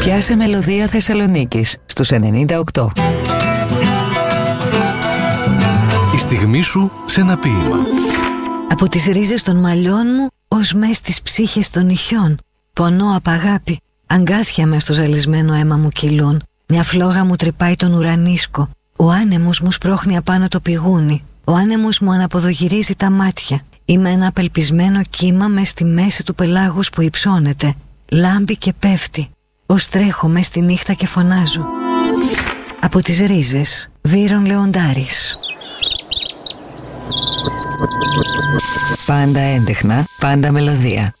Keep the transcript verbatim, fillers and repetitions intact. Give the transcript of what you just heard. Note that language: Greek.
Πιάσε μελωδία Θεσσαλονίκης στους ενενήντα οκτώ. Η στιγμή σου σε ένα ποίημα. Από τις ρίζες των μαλλιών μου ως μες τις ψύχες των νυχιών. Πονώ απ' αγάπη, αγκάθια μες στο ζαλισμένο αίμα μου κυλούν. Μια φλόγα μου τρυπάει τον ουρανίσκο. Ο άνεμος μου σπρώχνει απάνω το πηγούνι. Ο άνεμος μου αναποδογυρίζει τα μάτια. Είμαι ένα απελπισμένο κύμα μες στη μέση του πελάγους που υψώνεται. Λάμπει και πέφτει. Ως τρέχω μες στη νύχτα και φωνάζω. Από τις ρίζες, Βύρον Λεοντάρης. Πάντα έντεχνα, πάντα μελωδία.